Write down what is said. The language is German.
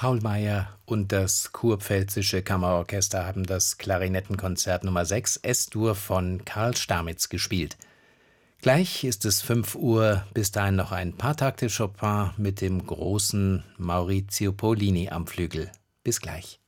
Paul Mayer und das Kurpfälzische Kammerorchester haben das Klarinettenkonzert Nummer 6 S-Dur von Karl Stamitz gespielt. Gleich ist es 5 Uhr, bis dahin noch ein paar Takte Chopin mit dem großen Maurizio Pollini am Flügel. Bis gleich.